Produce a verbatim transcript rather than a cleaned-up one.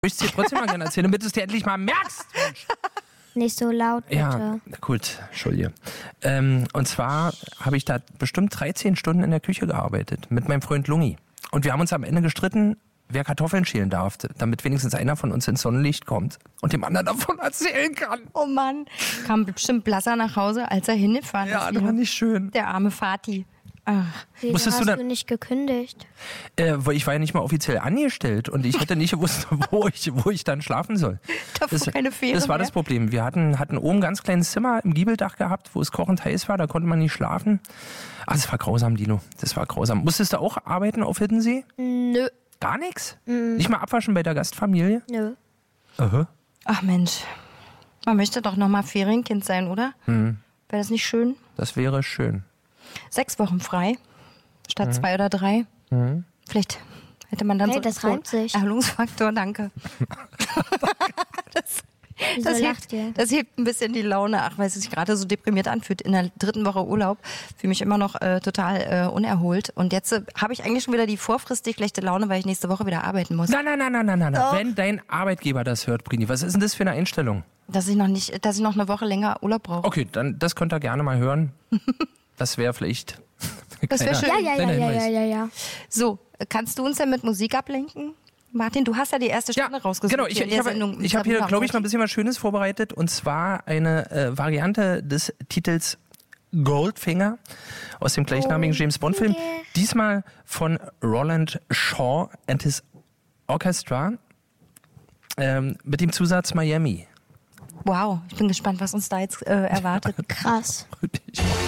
Ich dir trotzdem mal gerne erzählen, damit du es dir endlich mal merkst. Mensch. Nicht so laut, bitte. Ja, gut, Entschuldige. Ähm, und zwar habe ich da bestimmt dreizehn Stunden in der Küche gearbeitet mit meinem Freund Lungi. Und wir haben uns am Ende gestritten, wer Kartoffeln schälen darf, damit wenigstens einer von uns ins Sonnenlicht kommt und dem anderen davon erzählen kann. Oh Mann, kam bestimmt blasser nach Hause, als er hingefahren ist. Ja, das war nicht schön. Der arme Vati. Ach. Wieso Musstest hast du du, dann- nicht gekündigt? Äh, weil ich war ja nicht mal offiziell angestellt und ich hätte nicht gewusst, wo ich, wo ich dann schlafen soll. Davor keine Fähre Das war mehr. das Problem. Wir hatten, hatten oben ein ganz kleines Zimmer im Giebeldach gehabt, wo es kochend heiß war, da konnte man nicht schlafen. Ah, das war grausam, Dino. Das war grausam. Musstest du auch arbeiten auf Hiddensee? Nö. Gar nichts? Nicht mal abwaschen bei der Gastfamilie? Nö. Aha. Ach Mensch, man möchte doch noch mal Ferienkind sein, oder? Hm. Wäre das nicht schön? Das wäre schön. Sechs Wochen frei, statt zwei oder drei. Vielleicht hätte man dann Hey, so das so reimt sich. Erholungsfaktor, danke. das, Wieso das, lacht hebt, ihr? das hebt ein bisschen die Laune. Ach, weil es sich gerade so deprimiert anfühlt. In der dritten Woche Urlaub fühle mich immer noch äh, total äh, unerholt. Und jetzt äh, habe ich eigentlich schon wieder die vorfristig schlechte Laune, weil ich nächste Woche wieder arbeiten muss. Nein, nein, nein, nein, nein, nein. nein. Wenn dein Arbeitgeber das hört, Brini, was ist denn das für eine Einstellung? Dass ich noch nicht, dass ich noch eine Woche länger Urlaub brauche. Okay, dann das könnt ihr gerne mal hören. Das wäre vielleicht. Das wär kleiner- schön. Ja, ja, ja, kleiner ja, Hinweis. ja, ja, ja. So, kannst du uns denn mit Musik ablenken? Martin, du hast ja die erste Ja, Stunde rausgesucht. genau. Ich, hier in ich der habe Sendung mit ich hab hier, Sabrina glaube ich, mal ein Roth. bisschen was Schönes vorbereitet. Und zwar eine äh, Variante des Titels Goldfinger aus dem gleichnamigen James Bond-Film. Goldfinger. Diesmal von Roland Shaw and his Orchestra ähm, mit dem Zusatz Miami. Wow, ich bin gespannt, was uns da jetzt äh, erwartet. Krass. Ich-